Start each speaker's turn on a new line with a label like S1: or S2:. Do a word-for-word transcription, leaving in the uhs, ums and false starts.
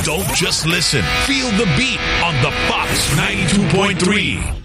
S1: Don't just listen. Feel the beat on the Fox ninety-two point three.